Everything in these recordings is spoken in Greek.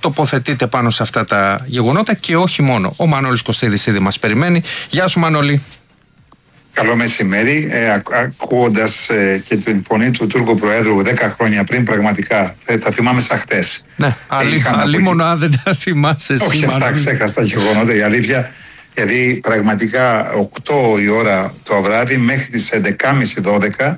τοποθετείτε πάνω σε αυτά τα γεγονότα και όχι μόνο. Ο Μανώλης Κωστίδης ήδη μας περιμένει. Γεια σου Μανώλη. Καλό μεσημέρι. Ακούγοντας και την φωνή του Τούρκου Προέδρου 10 χρόνια πριν, πραγματικά θα θυμάμαι σαν χτες. Ναι, αλλή μόνο αν δεν τα θυμάσαι εσύ. Όχι, θα ξέχασα τα γεγονότα, η αλήθεια. Γιατί πραγματικά 8 η ώρα το βράδυ μέχρι τις 11.30-12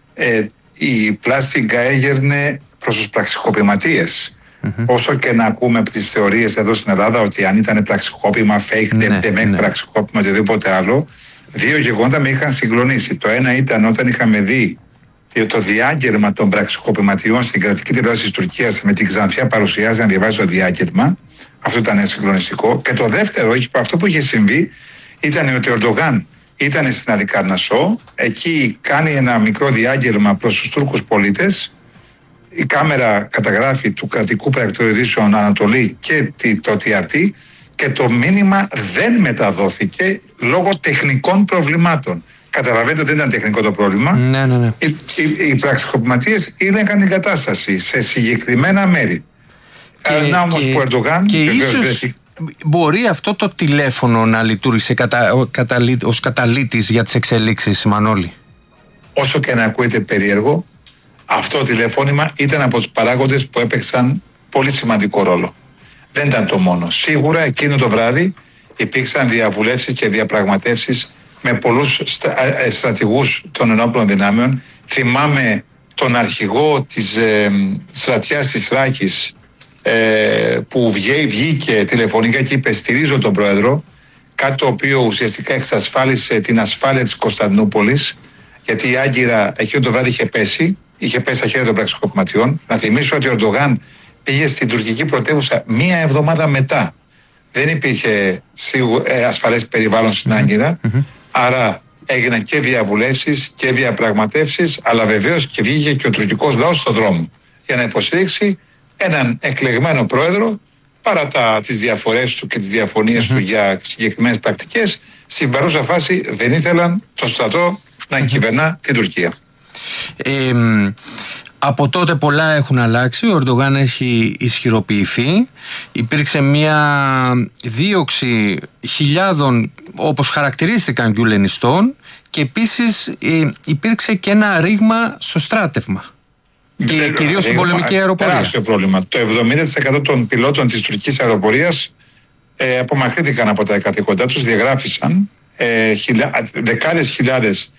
η πλάστιγκα έγερνε προς τους πραξικοπηματίες. Όσο και να ακούμε από τις θεωρίες εδώ στην Ελλάδα ότι αν ήταν πραξικόπημα, fake, πραξικόπημα, οτιδήποτε άλλο, δύο γεγονότα με είχαν συγκλονίσει. Το ένα ήταν όταν είχαμε δει το διάγγελμα των πραξικοπηματιών στην κρατική τηλεόραση της Τουρκίας με την Ξανθιά παρουσιάζει να διαβάζει το διάγγελμα. Αυτό ήταν συγκλονιστικό. Και το δεύτερο, αυτό που είχε συμβεί, ήταν ότι ο Ερντογάν ήταν στην Αλικάρνασσο, εκεί κάνει ένα μικρό διάγγελμα προς τους Τούρκους πολίτες. Η κάμερα καταγράφει του κρατικού πρακτορείου ειδήσεων Ανατολή και το TRT και το μήνυμα δεν μεταδόθηκε λόγω τεχνικών προβλημάτων. Καταλαβαίνετε ότι δεν ήταν τεχνικό το πρόβλημα. Ναι. Οι πραξικοπηματίες είδαν την κατάσταση σε συγκεκριμένα μέρη. Να όμως που ο Ερντογάν μπορεί αυτό το τηλέφωνο να λειτουργήσει ως καταλύτης για τις εξελίξεις, Μανώλη. Όσο και να ακούγεται περίεργο, αυτό το τηλεφώνημα ήταν από τους παράγοντες που έπαιξαν πολύ σημαντικό ρόλο. Δεν ήταν το μόνο. Σίγουρα εκείνο το βράδυ υπήρξαν διαβουλεύσεις και διαπραγματεύσεις με πολλούς στρατηγούς των ενόπλων δυνάμεων. Θυμάμαι τον αρχηγό της στρατιάς της Θράκης που βγήκε τηλεφωνικά και είπε στηρίζω τον πρόεδρο, κάτι το οποίο ουσιαστικά εξασφάλισε την ασφάλεια της Κωνσταντινούπολης, γιατί η Άγκυρα εκείνο το βράδυ είχε πέσει στα χέρια των πραξικοπηματιών. Να θυμίσω ότι ο Ερντογάν πήγε στην τουρκική πρωτεύουσα μία εβδομάδα μετά. Δεν υπήρχε ασφαλές περιβάλλον στην Άγκυρα, άρα έγιναν και διαβουλεύσεις και διαπραγματεύσεις, αλλά βεβαίως και βγήκε και ο τουρκικός λαός στον δρόμο για να υποστηρίξει έναν εκλεγμένο πρόεδρο, παρά τις διαφορές του και τις διαφωνίες του για συγκεκριμένες πρακτικές. Στην παρούσα φάση δεν ήθελαν το στρατό να κυβερνά την Τουρκία. Από τότε πολλά έχουν αλλάξει. Ο Ερντογάν έχει ισχυροποιηθεί. Υπήρξε μια δίωξη χιλιάδων, όπως χαρακτηρίστηκαν, γκιουλενιστών και επίσης υπήρξε και ένα ρήγμα στο στράτευμα. Και κυρίως στην πολεμική αεροπορία. Τεράστιο πρόβλημα. Το 70% των πιλότων της τουρκικής αεροπορίας απομακρύνθηκαν από τα καθήκοντά τους, διαγράφησαν δεκάδες χιλιάδες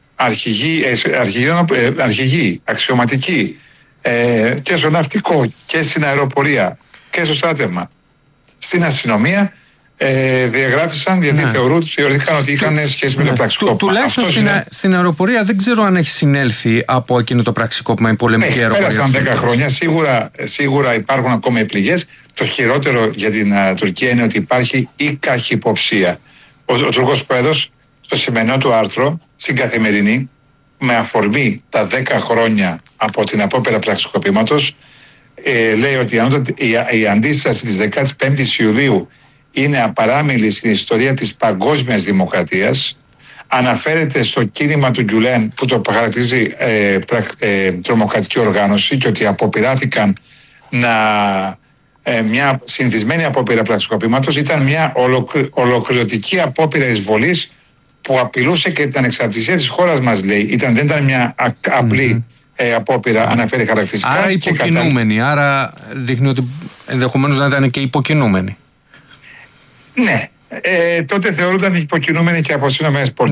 αρχηγοί, αξιωματικοί και στο ναυτικό και στην αεροπορία και στο στράτευμα, στην αστυνομία, διαγράφησαν γιατί θεωρήθηκαν ότι είχαν σχέση με το πραξικόπημα. Τουλάχιστον στην αεροπορία δεν ξέρω αν έχει συνέλθει από εκείνο το πραξικόπημα η πολεμική αεροπορία. Πέρασαν 10 χρόνια, σίγουρα υπάρχουν ακόμα οι πληγές. Το χειρότερο για την Τουρκία είναι ότι υπάρχει η καχυποψία. Ο Τούρκος Πρόεδρος στο σημερινό του άρθρο στην Καθημερινή, με αφορμή τα 10 χρόνια από την απόπειρα πραξικοπήματος, λέει ότι η αντίσταση της 15ης Ιουλίου είναι απαράμιλη στην ιστορία της παγκόσμιας δημοκρατίας. Αναφέρεται στο κίνημα του Γκιουλέν που το χαρακτηρίζει τρομοκρατική οργάνωση και ότι αποπειράθηκαν μια συνηθισμένη απόπειρα πραξικοπήματος. Ήταν μια ολοκληρωτική απόπειρα εισβολής που απειλούσε και την ανεξαρτησία της χώρας μας, λέει. Δεν ήταν μια απλή απόπειρα, αναφέρει χαρακτηριστικά. Άρα υποκινούμενη, άρα δείχνει ότι ενδεχομένως να ήταν και υποκινούμενη. Ναι, τότε θεωρούνταν υποκινούμενοι και από τις ΗΠΑ.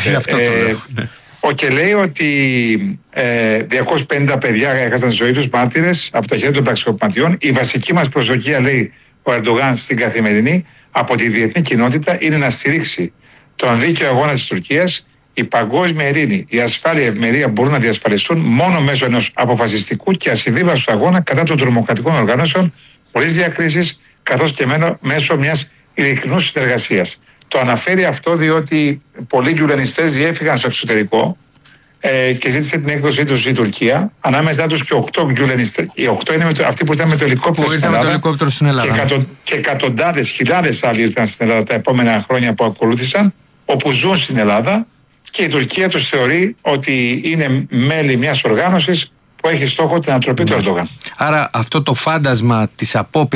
Και λέει ότι 250 παιδιά έχασαν τη ζωή τους μάρτυρες από τα χέρια των πραξικοπηματιών. Η βασική μας προσδοκία, λέει ο Ερντογάν στην Καθημερινή, από τη διεθνή κοινότητα είναι να στηρίξει τον δίκαιο αγώνα της Τουρκίας. Η παγκόσμια ειρήνη, η ασφάλεια, η ευημερία μπορούν να διασφαλιστούν μόνο μέσω ενός αποφασιστικού και ασυμβίβαστου αγώνα κατά των τρομοκρατικών οργανώσεων, χωρίς διακρίσεις, καθώς και μέσω μιας ειλικρινούς συνεργασίας. Το αναφέρει αυτό διότι πολλοί γκιουλενιστές διέφυγαν στο εξωτερικό και ζήτησε την έκδοσή τους η Τουρκία. Ανάμεσά τους και 8 γκιουλενιστές. Οι 8 είναι αυτοί που ήταν με το ελικόπτερο στην Ελλάδα. Και εκατοντάδες, χιλιάδες άλλοι ήρθαν στην Ελλάδα τα επόμενα χρόνια που ακολούθησαν, όπου ζουν στην Ελλάδα και η Τουρκία τους θεωρεί ότι είναι μέλη μιας οργάνωσης που έχει στόχο την ανατροπή του Ερντογάν. Άρα αυτό το φάντασμα της απόπειρας